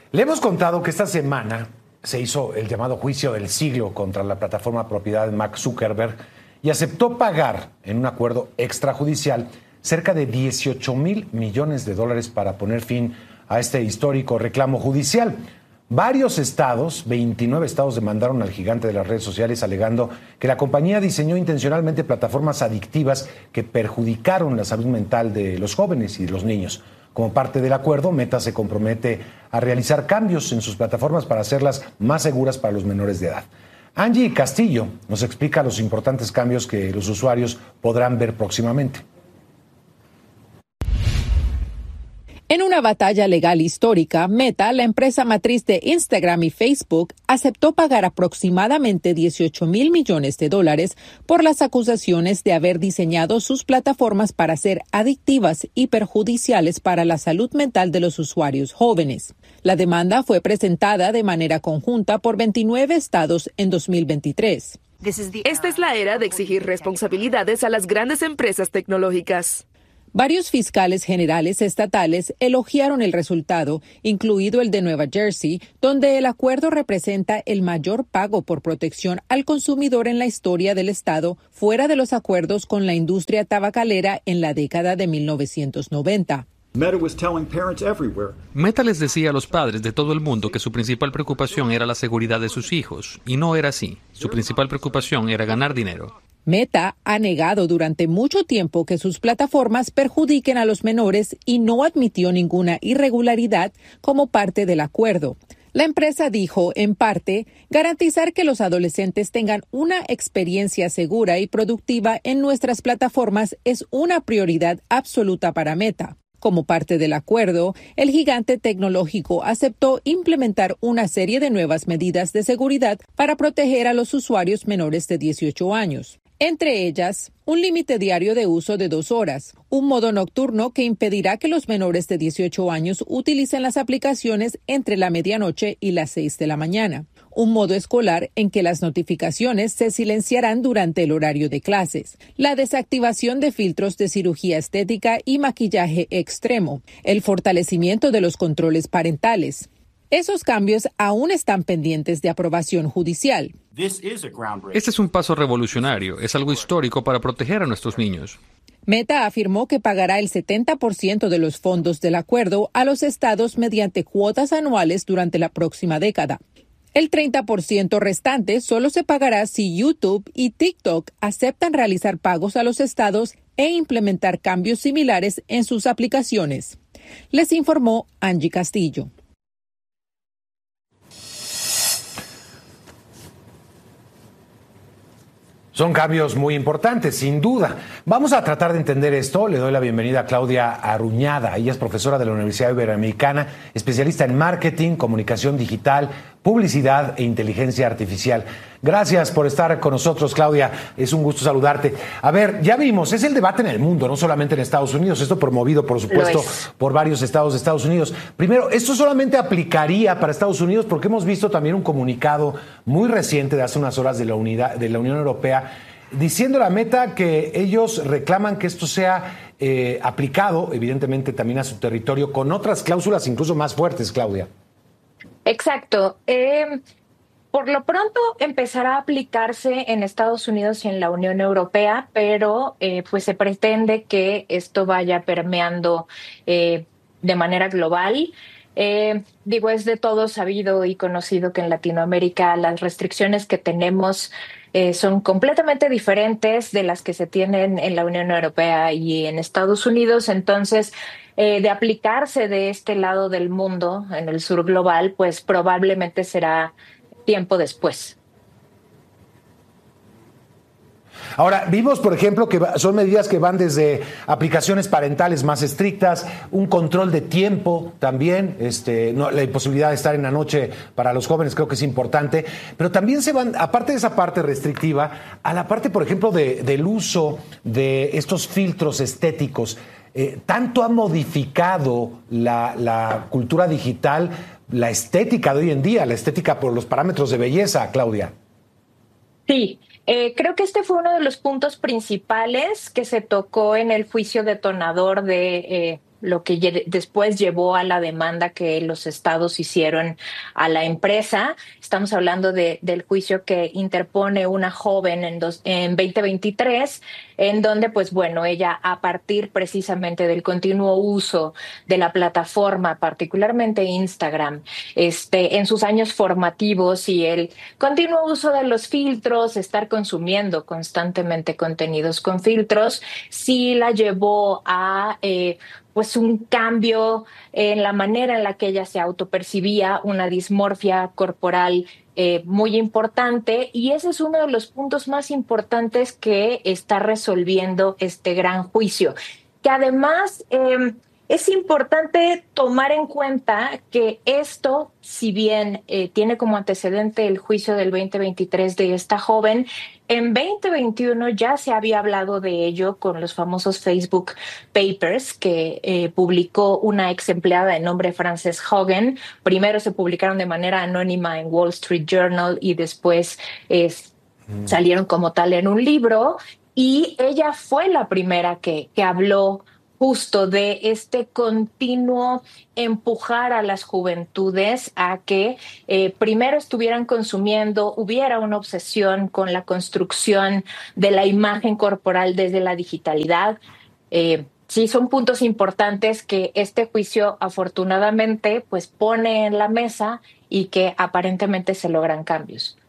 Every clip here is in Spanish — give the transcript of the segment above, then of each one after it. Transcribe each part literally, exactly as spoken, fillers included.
Le hemos contado que esta semana se hizo el llamado juicio del siglo contra la plataforma propiedad de Mark Zuckerberg y aceptó pagar en un acuerdo extrajudicial cerca de dieciocho mil millones de dólares para poner fin a este histórico reclamo judicial. Varios estados, veintinueve estados, demandaron al gigante de las redes sociales alegando que la compañía diseñó intencionalmente plataformas adictivas que perjudicaron la salud mental de los jóvenes y de los niños. Como parte del acuerdo, Meta se compromete a realizar cambios en sus plataformas para hacerlas más seguras para los menores de edad. Angie Castillo nos explica los importantes cambios que los usuarios podrán ver próximamente. En una batalla legal histórica, Meta, la empresa matriz de Instagram y Facebook, aceptó pagar aproximadamente dieciocho mil millones de dólares por las acusaciones de haber diseñado sus plataformas para ser adictivas y perjudiciales para la salud mental de los usuarios jóvenes. La demanda fue presentada de manera conjunta por veintinueve estados en dos mil veintitrés. Esta es la era de exigir responsabilidades a las grandes empresas tecnológicas. Varios fiscales generales estatales elogiaron el resultado, incluido el de Nueva Jersey, donde el acuerdo representa el mayor pago por protección al consumidor en la historia del estado, fuera de los acuerdos con la industria tabacalera en la década de mil novecientos noventa. Meta les decía a los padres de todo el mundo que su principal preocupación era la seguridad de sus hijos, y no era así. Su principal preocupación era ganar dinero. Meta ha negado durante mucho tiempo que sus plataformas perjudiquen a los menores y no admitió ninguna irregularidad como parte del acuerdo. La empresa dijo, en parte, garantizar que los adolescentes tengan una experiencia segura y productiva en nuestras plataformas es una prioridad absoluta para Meta. Como parte del acuerdo, el gigante tecnológico aceptó implementar una serie de nuevas medidas de seguridad para proteger a los usuarios menores de dieciocho años. Entre ellas, un límite diario de uso de dos horas, un modo nocturno que impedirá que los menores de dieciocho años utilicen las aplicaciones entre la medianoche y las seis de la mañana, un modo escolar en que las notificaciones se silenciarán durante el horario de clases, la desactivación de filtros de cirugía estética y maquillaje extremo, el fortalecimiento de los controles parentales. Esos cambios aún están pendientes de aprobación judicial. Este es un paso revolucionario, es algo histórico para proteger a nuestros niños. Meta afirmó que pagará el setenta por ciento de los fondos del acuerdo a los estados mediante cuotas anuales durante la próxima década. El treinta por ciento restante solo se pagará si YouTube y TikTok aceptan realizar pagos a los estados e implementar cambios similares en sus aplicaciones. Les informó Angie Castillo. Son cambios muy importantes, sin duda. Vamos a tratar de entender esto. Le doy la bienvenida a Claudia Aruñada. Ella es profesora de la Universidad Iberoamericana, especialista en marketing, comunicación digital, publicidad e inteligencia artificial. Gracias por estar con nosotros, Claudia. Es un gusto saludarte. A ver, ya vimos, es el debate en el mundo, no solamente en Estados Unidos. Esto promovido, por supuesto, por varios estados de Estados Unidos. Primero, ¿esto solamente aplicaría para Estados Unidos? Porque hemos visto también un comunicado muy reciente de hace unas horas de la, unidad, de la Unión Europea diciendo a Meta que ellos reclaman que esto sea eh, aplicado, evidentemente, también a su territorio, con otras cláusulas incluso más fuertes, Claudia. Exacto. Eh, por lo pronto empezará a aplicarse en Estados Unidos y en la Unión Europea, pero eh, pues se pretende que esto vaya permeando eh, de manera global. Eh, digo, es de todo sabido y conocido que en Latinoamérica las restricciones que tenemos eh, son completamente diferentes de las que se tienen en la Unión Europea y en Estados Unidos. Entonces, eh, de aplicarse de este lado del mundo, en el sur global, pues probablemente será tiempo después. Ahora, vimos, por ejemplo, que son medidas que van desde aplicaciones parentales más estrictas, un control de tiempo también, este, no, la imposibilidad de estar en la noche para los jóvenes creo que es importante, pero también se van, aparte de esa parte restrictiva, a la parte, por ejemplo, de, del uso de estos filtros estéticos. Eh, tanto ha modificado la, la cultura digital, la estética de hoy en día, la estética por los parámetros de belleza, Claudia. Sí. Eh, creo que este fue uno de los puntos principales que se tocó en el juicio detonador de, eh, lo que lle- después llevó a la demanda que los estados hicieron a la empresa. Estamos hablando de, del juicio que interpone una joven en, dos, en veinte veintitrés, en donde, pues bueno, ella a partir precisamente del continuo uso de la plataforma, particularmente Instagram, este, en sus años formativos y el continuo uso de los filtros, estar consumiendo constantemente contenidos con filtros, sí la llevó a eh, pues un cambio en la manera en la que ella se autopercibía, una dismorfia corporal eh, muy importante, y ese es uno de los puntos más importantes que está resolviendo este gran juicio, que además eh, es importante tomar en cuenta que esto, si bien eh, tiene como antecedente el juicio del veinte veintitrés de esta joven, en veinte veintiuno ya se había hablado de ello con los famosos Facebook Papers que eh, publicó una ex empleada de nombre Frances Hogan. Primero se publicaron de manera anónima en Wall Street Journal y después eh, mm. salieron como tal en un libro, y ella fue la primera que, que habló justo de este continuo empujar a las juventudes a que eh, primero estuvieran consumiendo, hubiera una obsesión con la construcción de la imagen corporal desde la digitalidad. Eh, sí, son puntos importantes que este juicio afortunadamente pues pone en la mesa y que aparentemente se logran cambios.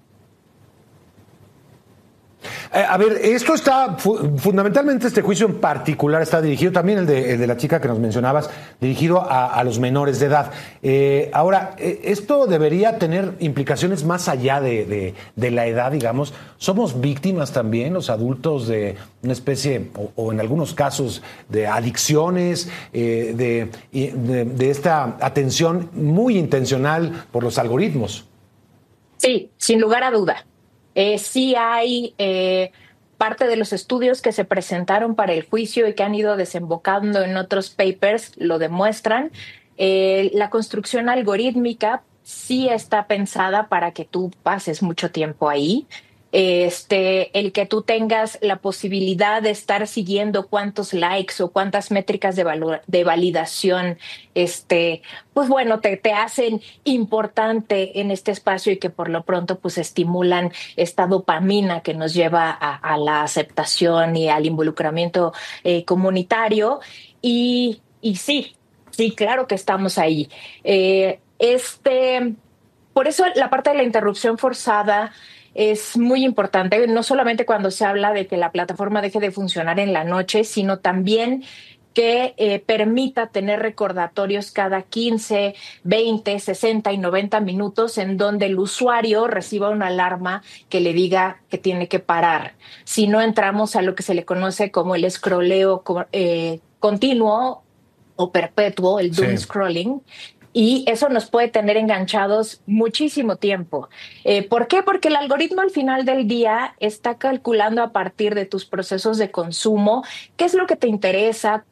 Eh, a ver, esto está, fu- fundamentalmente este juicio en particular está dirigido, también el de, el de la chica que nos mencionabas, dirigido a, a los menores de edad. Eh, ahora, eh, esto debería tener implicaciones más allá de, de, de la edad, digamos. ¿Somos víctimas también, los adultos, de una especie, o, o en algunos casos, de adicciones, eh, de, de, de esta atención muy intencional por los algoritmos? Sí, sin lugar a duda. Eh, sí hay eh, parte de los estudios que se presentaron para el juicio y que han ido desembocando en otros papers lo demuestran. Eh, la construcción algorítmica sí está pensada para que tú pases mucho tiempo ahí. Este, el que tú tengas la posibilidad de estar siguiendo cuántos likes o cuántas métricas de, valor, de validación, este, pues bueno, te, te hacen importante en este espacio y que por lo pronto pues estimulan esta dopamina que nos lleva a, a la aceptación y al involucramiento eh, comunitario. Y, y sí, sí, claro que estamos ahí. Eh, este, por eso la parte de la interrupción forzada es muy importante, no solamente cuando se habla de que la plataforma deje de funcionar en la noche, sino también que eh, permita tener recordatorios cada quince, veinte, sesenta y noventa minutos en donde el usuario reciba una alarma que le diga que tiene que parar. Si no, entramos a lo que se le conoce como el scrolleo eh, continuo o perpetuo, el doom sí. scrolling. Y eso nos puede tener enganchados muchísimo tiempo. Eh, ¿Por qué? Porque el algoritmo al final del día está calculando a partir de tus procesos de consumo qué es lo que te interesa,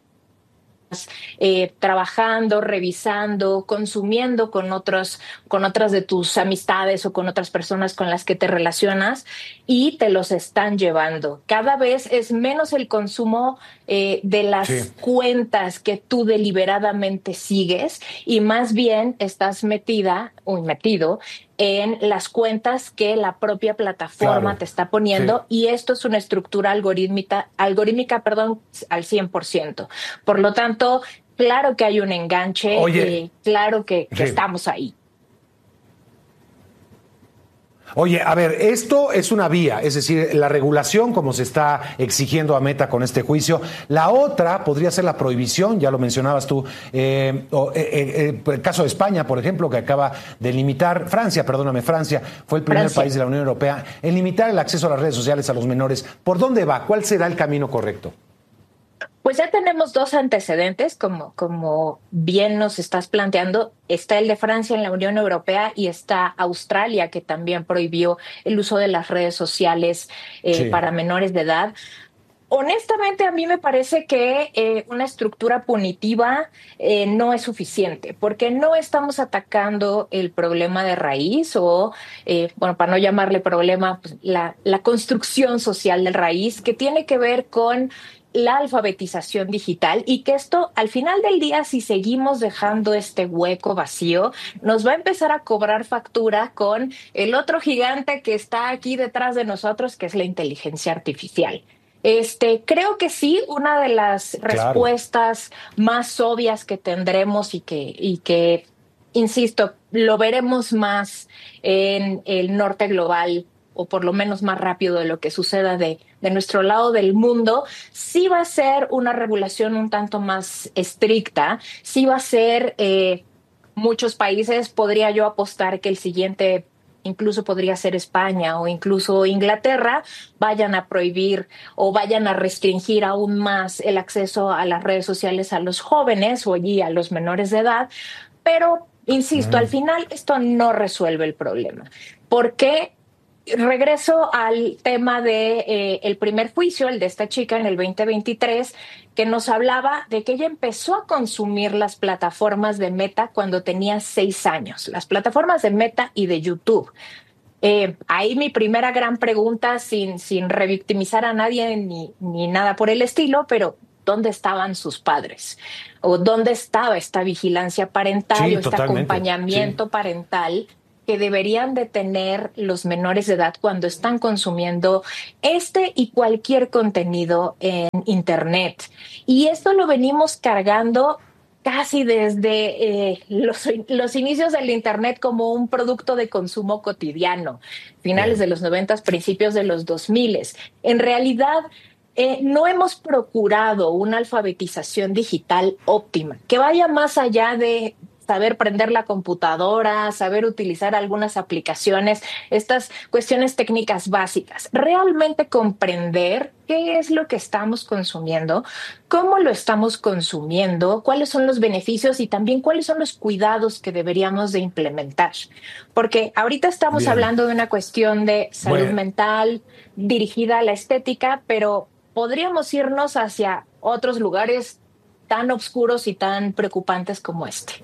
eh, trabajando, revisando, consumiendo con otros, con otras de tus amistades o con otras personas con las que te relacionas, y te los están llevando. Cada vez es menos el consumo eh, de las sí. cuentas que tú deliberadamente sigues, y más bien estás metida o metido en las cuentas que la propia plataforma claro. te está poniendo, sí. y esto es una estructura algorítmica, algorítmica perdón, al cien por ciento. Por lo tanto, claro que hay un enganche, Oye, eh, claro que, que sí. estamos ahí. Oye, a ver, esto es una vía, es decir, la regulación como se está exigiendo a Meta con este juicio. La otra podría ser la prohibición, ya lo mencionabas tú, eh, o, eh, eh, el caso de España, por ejemplo, que acaba de limitar, Francia, perdóname, Francia fue el primer Francia. país de la Unión Europea en limitar el acceso a las redes sociales a los menores. ¿Por dónde va? ¿Cuál será el camino correcto? Pues ya tenemos dos antecedentes, como, como bien nos estás planteando. Está el de Francia en la Unión Europea y está Australia, que también prohibió el uso de las redes sociales eh, sí. para menores de edad. Honestamente, a mí me parece que eh, una estructura punitiva eh, no es suficiente, porque no estamos atacando el problema de raíz o, eh, bueno, para no llamarle problema, pues, la, la construcción social de raíz, que tiene que ver con la alfabetización digital y que esto, al final del día, si seguimos dejando este hueco vacío, nos va a empezar a cobrar factura con el otro gigante que está aquí detrás de nosotros, que es la inteligencia artificial. Este, creo que sí, una de las Claro. respuestas más obvias que tendremos y que, y que, insisto, lo veremos más en el norte global, o por lo menos más rápido de lo que suceda de, de nuestro lado del mundo, sí va a ser una regulación un tanto más estricta, sí va a ser, eh, muchos países, podría yo apostar que el siguiente, incluso podría ser España o incluso Inglaterra, vayan a prohibir o vayan a restringir aún más el acceso a las redes sociales a los jóvenes o allí a los menores de edad, pero, insisto, mm. al final esto no resuelve el problema. ¿Por qué? Regreso al tema de eh, el primer juicio, el de esta chica en el veinte veintitrés, que nos hablaba de que ella empezó a consumir las plataformas de Meta cuando tenía seis años, las plataformas de Meta y de YouTube. Eh, ahí mi primera gran pregunta, sin, sin revictimizar a nadie ni, ni nada por el estilo, pero ¿dónde estaban sus padres? ¿O dónde estaba esta vigilancia parental sí, o este acompañamiento sí. parental que deberían de tener los menores de edad cuando están consumiendo este y cualquier contenido en Internet? Y esto lo venimos cargando casi desde eh, los, los inicios del Internet como un producto de consumo cotidiano, finales de los noventas, principios de los dos miles. En realidad, Eh, no hemos procurado una alfabetización digital óptima, que vaya más allá de saber prender la computadora, saber utilizar algunas aplicaciones, estas cuestiones técnicas básicas. Realmente comprender qué es lo que estamos consumiendo, cómo lo estamos consumiendo, cuáles son los beneficios y también cuáles son los cuidados que deberíamos de implementar. Porque ahorita estamos Bien. hablando de una cuestión de salud bueno. mental dirigida a la estética, pero podríamos irnos hacia otros lugares tan oscuros y tan preocupantes como este.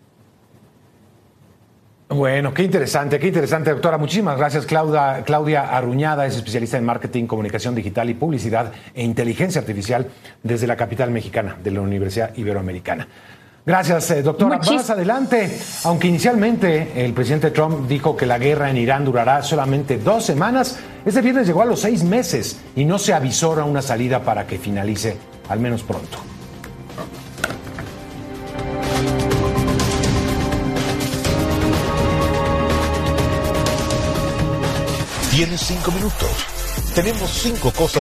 Bueno, qué interesante, qué interesante, doctora. Muchísimas gracias, Claudia, Claudia Aruñada, es especialista en marketing, comunicación digital y publicidad e inteligencia artificial desde la capital mexicana de la Universidad Iberoamericana. Gracias, eh, doctora. Muchis- Más adelante, aunque inicialmente el presidente Trump dijo que la guerra en Irán durará solamente dos semanas, este viernes llegó a los seis meses y no se avisora una salida para que finalice, al menos pronto. Tienes cinco minutos. Tenemos cinco cosas